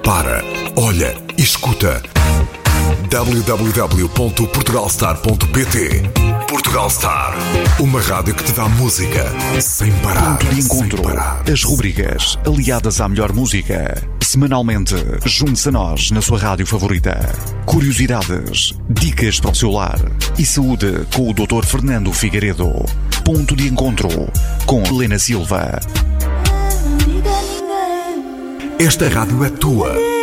Para, olha e escuta. www.portugalstar.pt. Portugal Star, uma rádio que te dá música sem parar. Ponto de encontro. As rubricas aliadas à melhor música. Semanalmente, junte-se a nós na sua rádio favorita. Curiosidades, dicas para o seu lar e saúde com o Dr. Fernando Figueiredo. Ponto de encontro com Helena Silva. Esta rádio é tua.